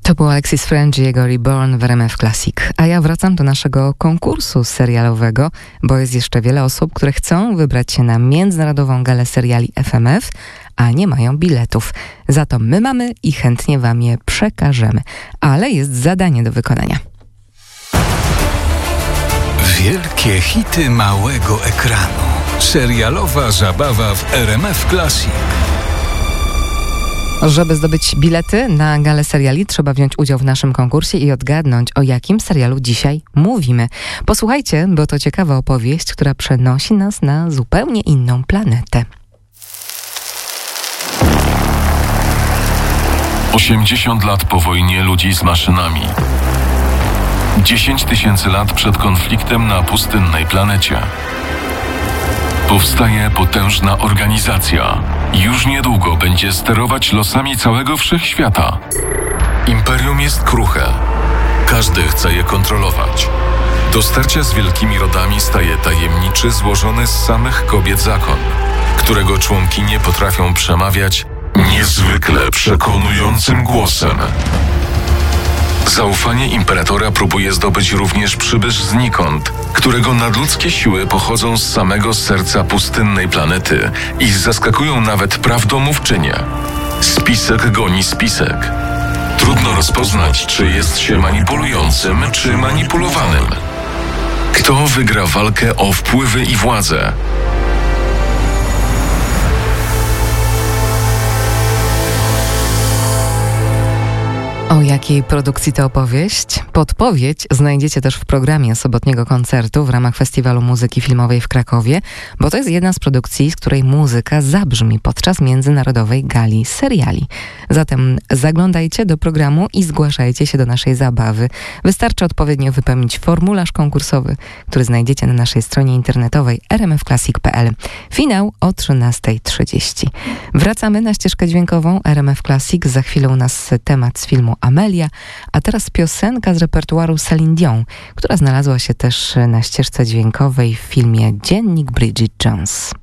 To był Alexis French i jego Reborn w RMF Classic. A ja wracam do naszego konkursu serialowego, bo jest jeszcze wiele osób, które chcą wybrać się na Międzynarodową Galę Seriali FMF, a nie mają biletów. Za to my mamy i chętnie wam je przekażemy. Ale jest zadanie do wykonania. Wielkie hity małego ekranu. Serialowa zabawa w RMF Classic. Żeby zdobyć bilety na galę seriali, trzeba wziąć udział w naszym konkursie i odgadnąć, o jakim serialu dzisiaj mówimy. Posłuchajcie, bo to ciekawa opowieść, która przenosi nas na zupełnie inną planetę. 80 lat po wojnie ludzi z maszynami. 10 000 lat przed konfliktem na pustynnej planecie. Powstaje potężna organizacja. Już niedługo będzie sterować losami całego wszechświata. Imperium jest kruche. Każdy chce je kontrolować. Do starcia z wielkimi rodami staje tajemniczy, złożony z samych kobiet zakon, którego członkinie potrafią przemawiać niezwykle przekonującym głosem. Zaufanie imperatora próbuje zdobyć również przybysz znikąd, którego nadludzkie siły pochodzą z samego serca pustynnej planety i zaskakują nawet prawdomówczynię. Spisek goni spisek. Trudno rozpoznać, czy jest się manipulującym, czy manipulowanym. Kto wygra walkę o wpływy i władzę? O jakiej produkcji to opowieść? Podpowiedź znajdziecie też w programie sobotniego koncertu w ramach Festiwalu Muzyki Filmowej w Krakowie, bo to jest jedna z produkcji, z której muzyka zabrzmi podczas Międzynarodowej Gali Seriali. Zatem zaglądajcie do programu i zgłaszajcie się do naszej zabawy. Wystarczy odpowiednio wypełnić formularz konkursowy, który znajdziecie na naszej stronie internetowej rmfclassic.pl. Finał o 13:30. Wracamy na ścieżkę dźwiękową RMF Classic. Za chwilę u nas temat z filmu Amelia, a teraz piosenka z repertuaru Celine Dion, która znalazła się też na ścieżce dźwiękowej w filmie Dziennik Bridget Jones.